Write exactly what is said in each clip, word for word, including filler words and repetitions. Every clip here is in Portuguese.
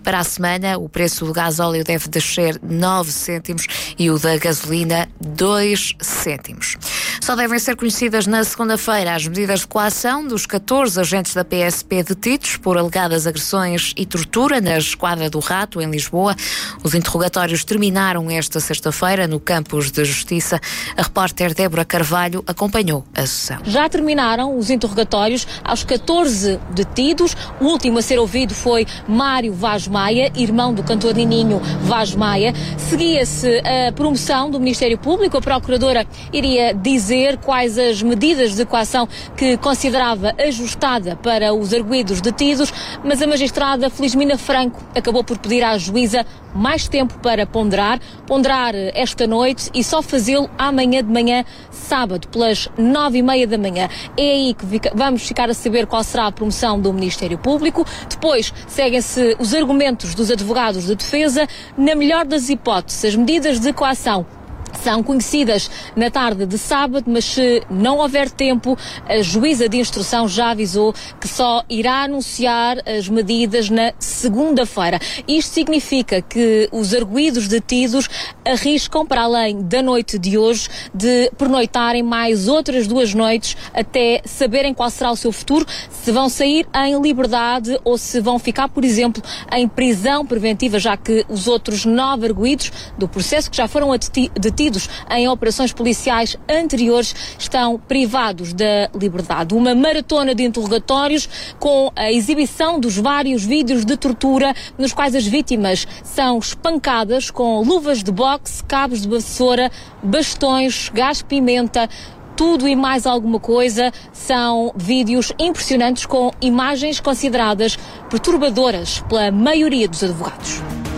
Para a semana, o preço do gasóleo deve descer nove cêntimos e o da gasolina dois cêntimos. Só devem ser conhecidas na segunda-feira as medidas de coação dos catorze agentes da P S P detidos por alegadas agressões e tortura na Esquadra do Rato, em Lisboa. Os interrogatórios terminaram esta sexta-feira no Campos de Justiça. A repórter Débora Carvalho acompanhou a sessão. Já terminaram os interrogatórios aos catorze detidos. O último a ser ouvido foi Mário Vaz Maia, irmão do cantor Nininho Vaz Maia. Seguia-se a promoção do Ministério Público. A Procuradora iria dizer quais as medidas de coação que considerava ajustada para os arguidos detidos, mas a magistrada Felizmina Franco acabou por pedir à juíza mais tempo para ponderar, ponderar esta noite e só fazê-lo amanhã de manhã, sábado, pelas nove e meia da manhã. É aí que fica, vamos ficar a saber qual será a promoção do Ministério Público. Depois seguem-se os argumentos dos advogados de defesa. Na melhor das hipóteses, as medidas de coação são conhecidas na tarde de sábado, mas se não houver tempo, a juíza de instrução já avisou que só irá anunciar as medidas na segunda-feira. Isto significa que os arguidos detidos arriscam, para além da noite de hoje, de pernoitarem mais outras duas noites até saberem qual será o seu futuro, se vão sair em liberdade ou se vão ficar, por exemplo, em prisão preventiva, já que os outros nove arguidos do processo que já foram detidos em operações policiais anteriores estão privados da liberdade. Uma maratona de interrogatórios com a exibição dos vários vídeos de tortura nos quais as vítimas são espancadas com luvas de boxe, cabos de vassoura, bastões, gás-pimenta. Tudo e mais alguma coisa. São vídeos impressionantes com imagens consideradas perturbadoras pela maioria dos advogados.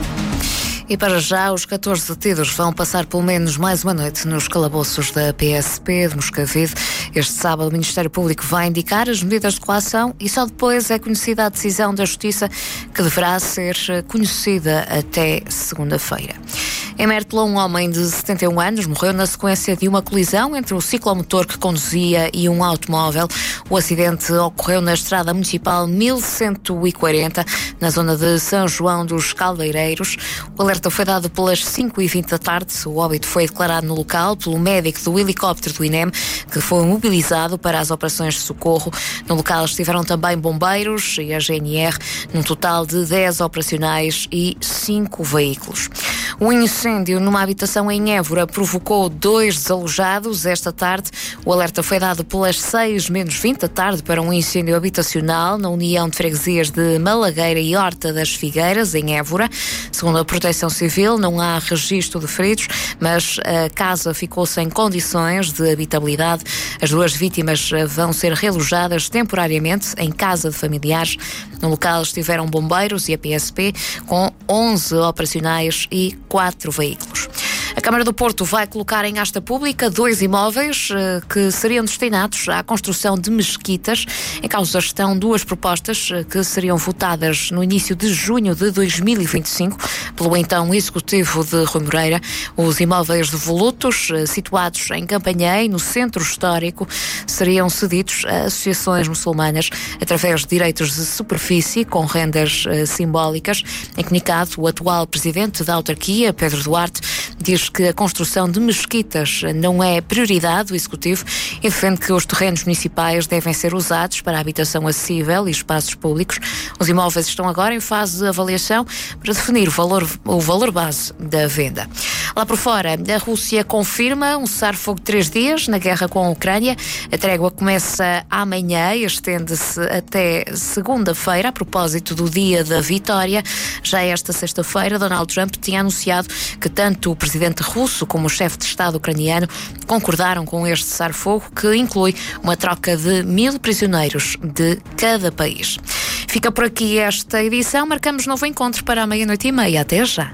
E para já, os catorze detidos vão passar pelo menos mais uma noite nos calabouços da P S P de Moscavide. Este sábado o Ministério Público vai indicar as medidas de coação e só depois é conhecida a decisão da Justiça, que deverá ser conhecida até segunda-feira. Em Mértola, um homem de setenta e um anos morreu na sequência de uma colisão entre o ciclomotor que conduzia e um automóvel. O acidente ocorreu na estrada municipal mil cento e quarenta, na zona de São João dos Caldeireiros. O alerta foi dado pelas cinco e vinte da tarde. O óbito foi declarado no local pelo médico do helicóptero do I N E M, que foi mobilizado para as operações de socorro. No local estiveram também bombeiros e a G N R, num total de dez operacionais e cinco veículos. Um incêndio numa habitação em Évora provocou dois desalojados esta tarde. O alerta foi dado pelas seis menos vinte da tarde para um incêndio habitacional na União de Freguesias de Malagueira e Horta das Figueiras, em Évora. Segundo a Proteção Civil, não há registro de feridos, mas a casa ficou sem condições de habitabilidade. As duas vítimas vão ser realojadas temporariamente em casa de familiares. No local estiveram bombeiros e a P S P, com onze operacionais e quatro veículos. A Câmara do Porto vai colocar em asta pública dois imóveis eh, que seriam destinados à construção de mesquitas. Em causa estão duas propostas eh, que seriam votadas no início de junho de dois mil e vinte e cinco pelo então Executivo de Rui Moreira. Os imóveis devolutos, eh, situados em Campanhém, no centro histórico, seriam cedidos a associações muçulmanas através de direitos de superfície com rendas eh, simbólicas. Em comunicado, o atual presidente da autarquia, Pedro Duarte, diz que a construção de mesquitas não é prioridade do Executivo e defende que os terrenos municipais devem ser usados para a habitação acessível e espaços públicos. Os imóveis estão agora em fase de avaliação para definir o valor, o valor base da venda. Lá por fora, a Rússia confirma um cessar-fogo de três dias na guerra com a Ucrânia. A trégua começa amanhã e estende-se até segunda-feira, a propósito do Dia da Vitória. Já esta sexta-feira, Donald Trump tinha anunciado que tanto o presidente russo como o chefe de Estado ucraniano concordaram com este cessar-fogo, que inclui uma troca de mil prisioneiros de cada país. Fica por aqui esta edição. Marcamos novo encontro para a meia-noite e meia. Até já.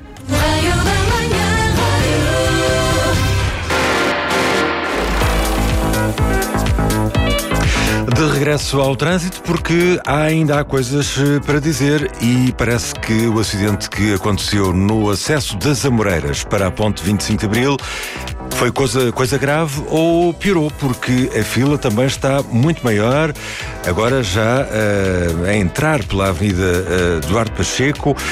De regresso ao trânsito, porque ainda há coisas para dizer e parece que o acidente que aconteceu no acesso das Amoreiras para a ponte vinte e cinco de Abril foi coisa, coisa grave ou piorou, porque a fila também está muito maior, agora já uh, a entrar pela Avenida uh, Duarte Pacheco.